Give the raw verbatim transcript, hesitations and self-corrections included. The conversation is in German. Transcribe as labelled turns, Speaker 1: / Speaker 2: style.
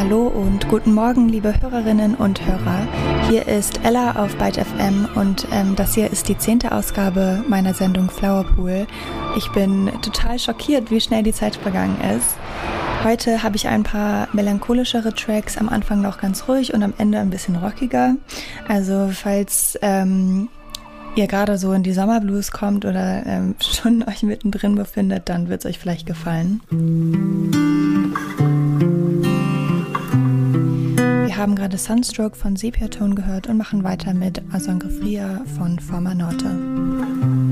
Speaker 1: Hallo und guten Morgen, liebe Hörerinnen und Hörer. Hier ist Ella auf Byte F M und ähm, das hier ist die zehnte Ausgabe meiner Sendung Flowerpool. Ich bin total schockiert, wie schnell die Zeit vergangen ist. Heute habe ich ein paar melancholischere Tracks, am Anfang noch ganz ruhig und am Ende ein bisschen rockiger. Also falls ähm, ihr gerade so in die Sommerblues kommt oder ähm, schon euch mittendrin befindet, dann wird es euch vielleicht gefallen. Wir haben gerade Sunstroke von Sepia Tone gehört und machen weiter mit A Sangre Fria von Forma Norte.